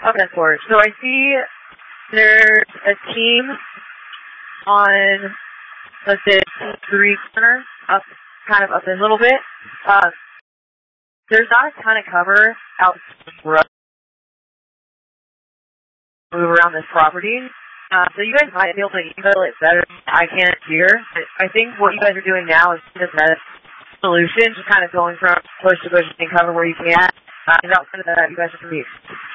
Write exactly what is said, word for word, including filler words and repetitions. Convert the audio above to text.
Okay, court. So I see there's a team on, let's say, three corner, up, kind of up a little bit. Uh, there's not a ton of cover out road move around this property. Uh, so you guys might be able to email it better. I can't hear. I think what you guys are doing now is just a solution, just kind of going from push to push and cover where you can. Uh, and outside of that, you guys are confused.